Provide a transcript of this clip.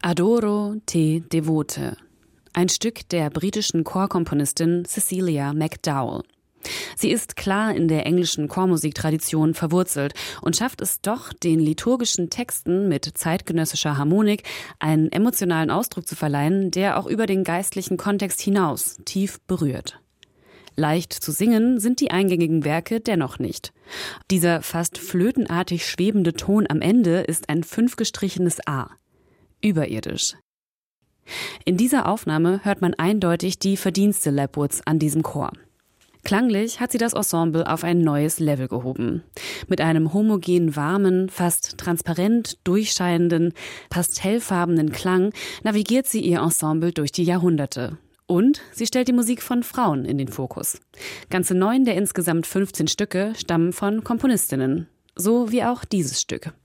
Adoro te devote, ein Stück der britischen Chorkomponistin Cecilia McDowell. Sie ist klar in der englischen Chormusiktradition verwurzelt und schafft es doch, den liturgischen Texten mit zeitgenössischer Harmonik einen emotionalen Ausdruck zu verleihen, der auch über den geistlichen Kontext hinaus tief berührt. Leicht zu singen sind die eingängigen Werke dennoch nicht. Dieser fast flötenartig schwebende Ton am Ende ist ein 5 gestrichenes A. Überirdisch. In dieser Aufnahme hört man eindeutig die Verdienste Lapwoods an diesem Chor. Klanglich hat sie das Ensemble auf ein neues Level gehoben. Mit einem homogen warmen, fast transparent durchscheinenden, pastellfarbenen Klang navigiert sie ihr Ensemble durch die Jahrhunderte. Und sie stellt die Musik von Frauen in den Fokus. Ganze 9 der insgesamt 15 Stücke stammen von Komponistinnen. So wie auch dieses Stück.